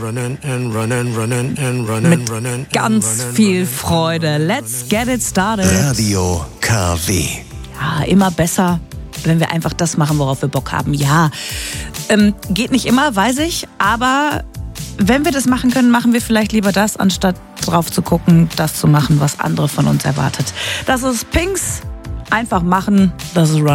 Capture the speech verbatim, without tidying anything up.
Mit ganz viel Freude. Let's get it started. Radio K W. Ja, immer besser, wenn wir einfach das machen, worauf wir Bock haben. Ja, ähm, geht nicht immer, weiß ich, aber wenn wir das machen können, machen wir vielleicht lieber das, anstatt drauf zu gucken, das zu machen, was andere von uns erwartet. Das ist Pinks. Einfach machen, das ist Run.